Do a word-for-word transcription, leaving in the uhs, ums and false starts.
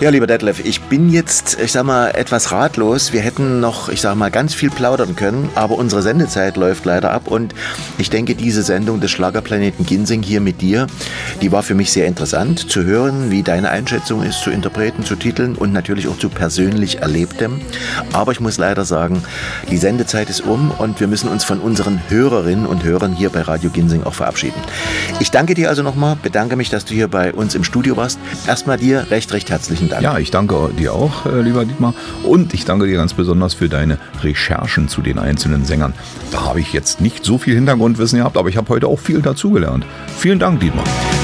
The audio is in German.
Ja, lieber Detlef, ich bin jetzt, ich sag mal, etwas ratlos. Wir hätten noch, ich sag mal, ganz viel plaudern können, aber unsere Sendezeit läuft leider ab und ich denke, diese Sendung des Schlagerplaneten Ginseng hier mit dir, die war für mich sehr interessant zu hören, wie deine Einschätzung ist zu Interpreten, zu Titeln und natürlich auch zu persönlich Erlebtem. Aber ich muss leider sagen, die Sendezeit ist um und wir müssen uns von unseren Hörerinnen und Hörern hier bei Radio Ginseng auch verabschieden. Ich danke dir also nochmal, bedanke mich, dass du hier bei uns im Studio warst. Erstmal dir recht, recht herzlichen Dank. Ja, ich danke dir auch, äh, lieber Dietmar. Und ich danke dir ganz besonders für deine Recherchen zu den einzelnen Sängern. Da habe ich jetzt nicht so viel Hintergrundwissen gehabt, aber ich habe heute auch viel dazugelernt. Vielen Dank, Dietmar.